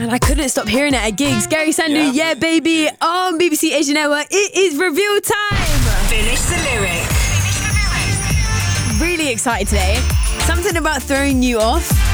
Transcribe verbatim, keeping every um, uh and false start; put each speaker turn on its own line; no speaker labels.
And I couldn't stop hearing it at gigs. Gary Sandu, yeah, yeah baby, on B B C Asia Network. It is reveal time.
Finish the lyric.
Really excited today. Something about throwing you off.